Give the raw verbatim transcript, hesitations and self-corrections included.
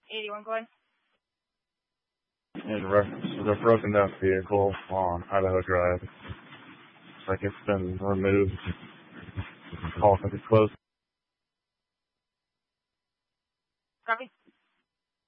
eighty-one going. And the broken down vehicle on Idaho Drive. It's like it's been removed. Call something close. Copy.